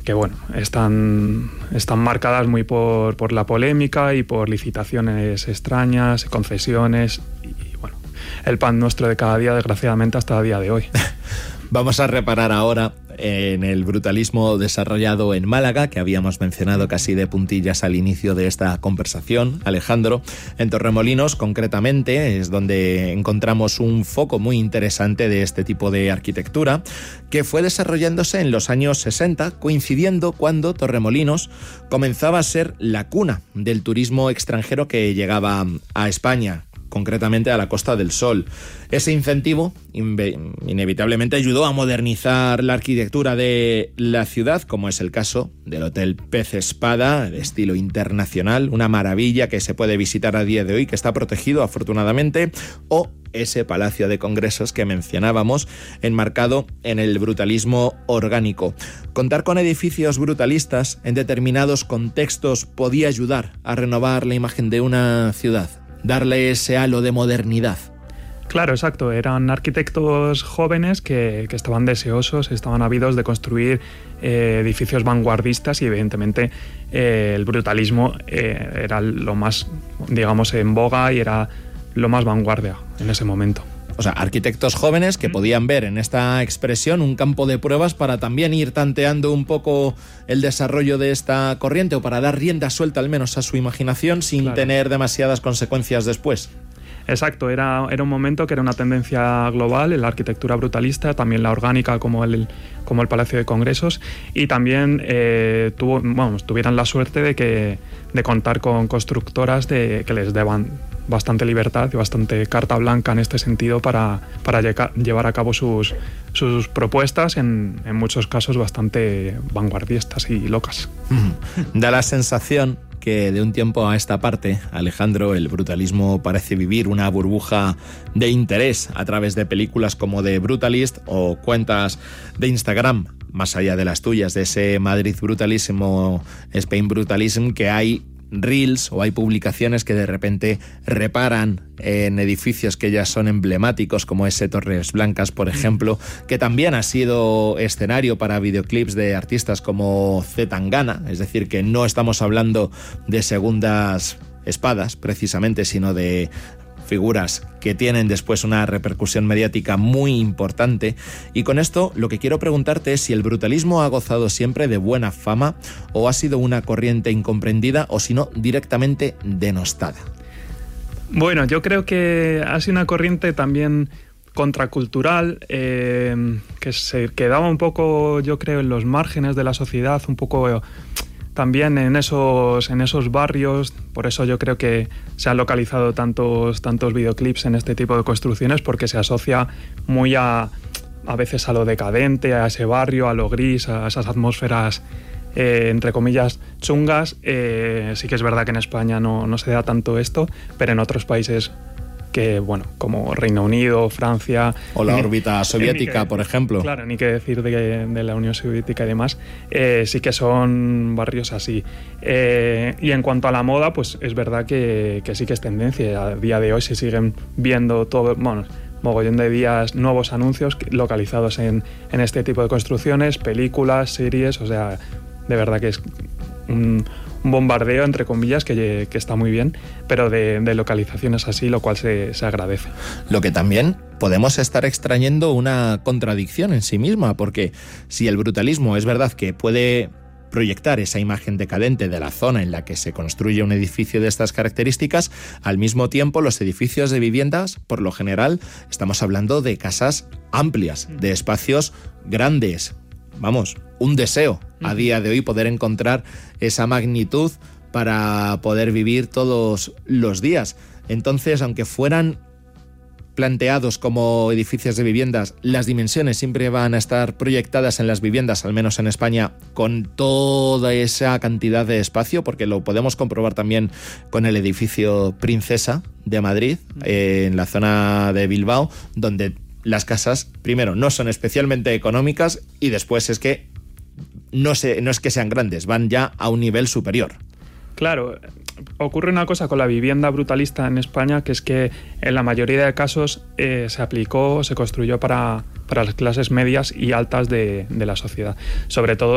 bueno, están marcadas muy por la polémica y por licitaciones extrañas, concesiones y bueno, el pan nuestro de cada día, desgraciadamente, hasta el día de hoy. Vamos a reparar ahora en el brutalismo desarrollado en Málaga, que habíamos mencionado casi de puntillas al inicio de esta conversación, Alejandro. En Torremolinos, concretamente, es donde encontramos un foco muy interesante de este tipo de arquitectura, que fue desarrollándose en los años 60, coincidiendo cuando Torremolinos comenzaba a ser la cuna del turismo extranjero que llegaba a España, concretamente a la Costa del Sol. Ese incentivo inevitablemente ayudó a modernizar la arquitectura de la ciudad, como es el caso del Hotel Pez Espada, de estilo internacional, una maravilla que se puede visitar a día de hoy, que está protegido afortunadamente, o ese Palacio de Congresos que mencionábamos, enmarcado en el brutalismo orgánico. Contar con edificios brutalistas en determinados contextos podía ayudar a renovar la imagen de una ciudad, darle ese halo de modernidad. Claro, exacto. Eran arquitectos jóvenes que estaban deseosos, estaban ávidos de construir edificios vanguardistas y evidentemente el brutalismo era lo más, digamos, en boga y era lo más vanguardia en ese momento. O sea, arquitectos jóvenes que podían ver en esta expresión un campo de pruebas para también ir tanteando un poco el desarrollo de esta corriente, o para dar rienda suelta al menos a su imaginación sin tener demasiadas consecuencias después. Exacto, era un momento que era una tendencia global en la arquitectura brutalista, también la orgánica como el Palacio de Congresos, y también tuvieran la suerte de contar con constructoras que les daban bastante libertad y bastante carta blanca en este sentido para llevar a cabo sus propuestas, en muchos casos bastante vanguardistas y locas. Da la sensación que de un tiempo a esta parte, Alejandro, el brutalismo parece vivir una burbuja de interés a través de películas como The Brutalist o cuentas de Instagram, más allá de las tuyas, de ese Madrid Brutalism o Spain Brutalism, que hay reels o hay publicaciones que de repente reparan en edificios que ya son emblemáticos, como ese Torres Blancas, por ejemplo, que también ha sido escenario para videoclips de artistas como Zetangana, es decir, que no estamos hablando de segundas espadas precisamente, sino de figuras que tienen después una repercusión mediática muy importante. Y con esto lo que quiero preguntarte es si el brutalismo ha gozado siempre de buena fama o ha sido una corriente incomprendida, o si no, directamente denostada. Bueno, yo creo que ha sido una corriente también contracultural, que se quedaba un poco, yo creo, en los márgenes de la sociedad, un poco también en esos barrios. Por eso yo creo que se han localizado tantos videoclips en este tipo de construcciones, porque se asocia muy a veces a lo decadente, a ese barrio, a lo gris, a esas atmósferas entre comillas chungas. Sí que es verdad que en España no se da tanto esto, pero en otros países que, bueno, como Reino Unido, Francia... O la órbita soviética, por ejemplo. Claro, ni qué decir de la Unión Soviética y demás. Sí que son barrios así. Y en cuanto a la moda, pues es verdad que sí que es tendencia. A día de hoy se siguen viendo mogollón de días nuevos anuncios localizados en este tipo de construcciones, películas, series. O sea, de verdad que es un bombardeo, entre comillas, que está muy bien, pero de localizaciones así, lo cual se agradece. Lo que también podemos estar extrayendo una contradicción en sí misma, porque si el brutalismo es verdad que puede proyectar esa imagen decadente de la zona en la que se construye un edificio de estas características, al mismo tiempo los edificios de viviendas, por lo general, estamos hablando de casas amplias, de espacios grandes. Vamos, un deseo a día de hoy poder encontrar esa magnitud para poder vivir todos los días. Entonces, aunque fueran planteados como edificios de viviendas, las dimensiones siempre van a estar proyectadas en las viviendas, al menos en España, con toda esa cantidad de espacio, porque lo podemos comprobar también con el edificio Princesa de Madrid, en la zona de Bilbao, donde las casas, primero, no son especialmente económicas, y después es que no es que sean grandes, van ya a un nivel superior. Claro, ocurre una cosa con la vivienda brutalista en España, que es que en la mayoría de casos se construyó para las clases medias y altas de la sociedad. Sobre todo